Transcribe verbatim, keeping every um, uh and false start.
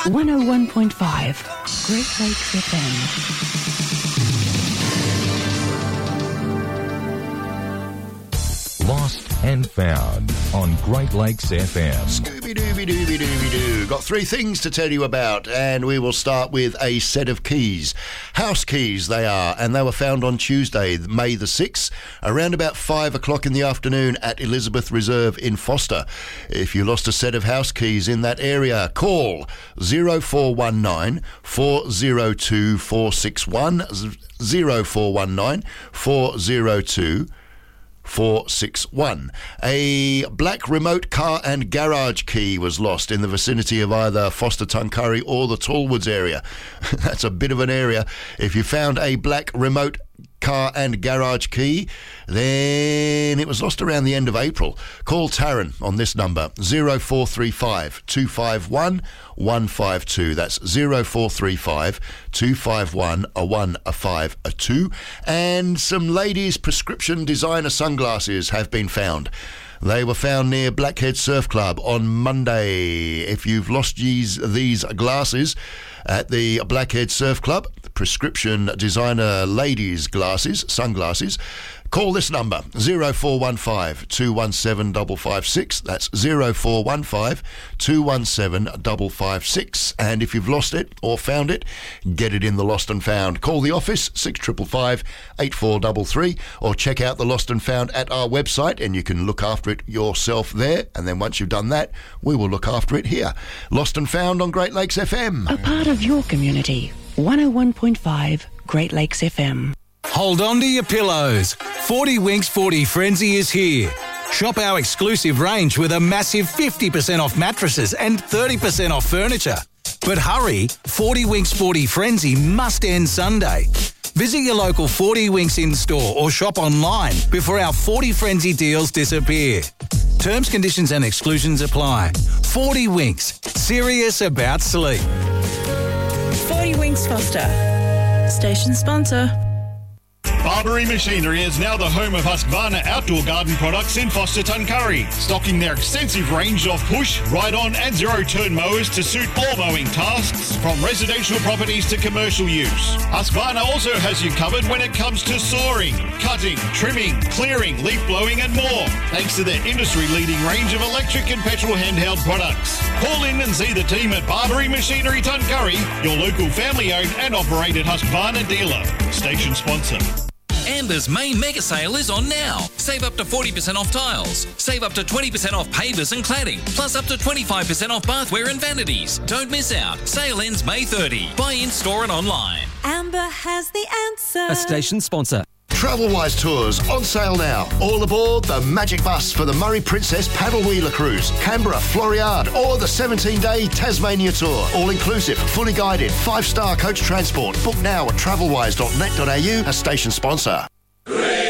one oh one point five Great Lakes F M. Lost and Found on Great Lakes F M. Scooby-Dooby-Dooby-Dooby-Doo. Got three things to tell you about, and we will start with a set of keys. House keys they are, and they were found on Tuesday, May the sixth, around about five o'clock in the afternoon at Elizabeth Reserve in Foster. If you lost a set of house keys in that area, call oh four one nine, four oh two, four six one, oh four one nine, four oh two, four six one. A black remote car and garage key was lost in the vicinity of either Foster Tuncurry or the Tallwoods area. That's a bit of an area. If you found a black remote car and garage key, then it was lost around the end of April. Call Taryn on this number, oh four three five, two five one, one five two. That's oh four three five, two five one, one five two. And some ladies' prescription designer sunglasses have been found. They were found near Blackhead Surf Club on Monday. If you've lost these, these glasses at the Blackhead Surf Club, prescription designer ladies' glasses, sunglasses, call this number, oh four one five, two one seven, five five six. That's oh four one five, two one seven, five five six. And if you've lost it or found it, get it in the Lost and Found. Call the office, six five five, eight four three three, or check out the Lost and Found at our website, and you can look after it yourself there. And then once you've done that, we will look after it here. Lost and Found on Great Lakes F M. M. A part of your community. one oh one point five Great Lakes F M. Hold on to your pillows. forty Winks forty Frenzy is here. Shop our exclusive range with a massive fifty percent off mattresses and thirty percent off furniture. But hurry, forty Winks forty Frenzy must end Sunday. Visit your local forty Winks in-store or shop online before our forty Frenzy deals disappear. Terms, conditions and exclusions apply. forty Winks, serious about sleep. forty Winks Foster, station sponsor. Barbary Machinery is now the home of Husqvarna outdoor garden products in Foster Tuncurry, stocking their extensive range of push, ride-on and zero-turn mowers to suit all mowing tasks, from residential properties to commercial use. Husqvarna also has you covered when it comes to sawing, cutting, trimming, clearing, leaf blowing and more, thanks to their industry-leading range of electric and petrol handheld products. Call in and see the team at Barbary Machinery Tuncurry, your local family-owned and operated Husqvarna dealer. Station sponsor. Amber's main mega sale is on now. Save up to forty percent off tiles. Save up to twenty percent off pavers and cladding. Plus up to twenty-five percent off bathware and vanities. Don't miss out. Sale ends May thirtieth. Buy in store and online. Amber has the answer. A station sponsor. Travelwise Tours on sale now. All aboard the Magic Bus for the Murray Princess Paddle Wheeler Cruise, Canberra, Floriade, or the seventeen-day Tasmania Tour. All inclusive, fully guided, five-star coach transport. Book now at travelwise dot net dot a u, a station sponsor.